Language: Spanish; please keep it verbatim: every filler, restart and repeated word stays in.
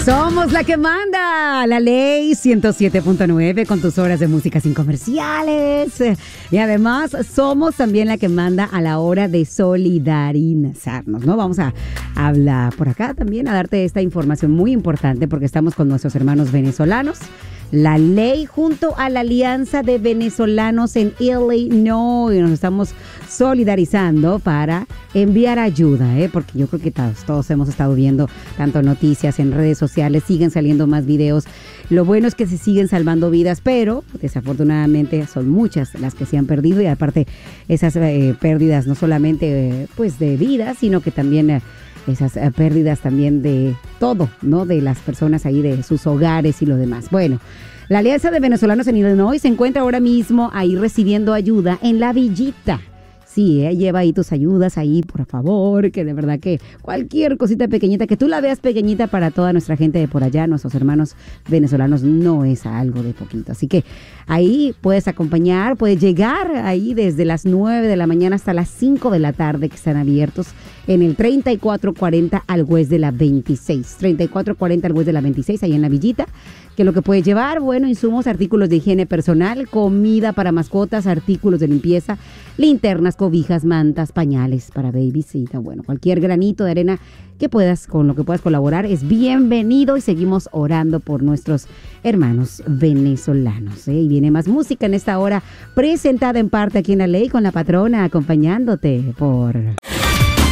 Somos la que manda, la ley ciento siete punto nueve con tus horas de música sin comerciales. Y además somos también la que manda a la hora de solidarizarnos, ¿no? Vamos a hablar por acá también, a darte esta información muy importante porque estamos con nuestros hermanos venezolanos. La ley junto a la Alianza de Venezolanos en Illinois. Nos estamos solidarizando para enviar ayuda, ¿eh? Porque yo creo que todos, todos hemos estado viendo tanto noticias en redes sociales, siguen saliendo más videos. Lo bueno es que se siguen salvando vidas, pero desafortunadamente son muchas las que se han perdido y aparte esas eh, pérdidas no solamente eh, pues de vidas, sino que también... Eh, esas eh, pérdidas también de todo, ¿no? De las personas ahí, de sus hogares y lo demás. Bueno, la Alianza de Venezolanos en Illinois se encuentra ahora mismo ahí recibiendo ayuda en La Villita. Sí, eh, lleva ahí tus ayudas ahí, por favor, que de verdad que cualquier cosita pequeñita, que tú la veas pequeñita para toda nuestra gente de por allá, nuestros hermanos venezolanos, no es algo de poquito. Así que ahí puedes acompañar, puedes llegar ahí desde las nueve de la mañana hasta las cinco de la tarde, que están abiertos en el treinta y cuatro cuarenta al West de la veintiséis. treinta y cuatro cuarenta al West de la veintiséis, ahí en La Villita. Que lo que puedes llevar, bueno, insumos, artículos de higiene personal, comida para mascotas, artículos de limpieza, linternas, cobijas, mantas, pañales para babies y bueno, cualquier granito de arena que puedas, con lo que puedas colaborar es bienvenido y seguimos orando por nuestros hermanos venezolanos, ¿eh? Y viene más música en esta hora, presentada en parte aquí en La Ley con la patrona, acompañándote por...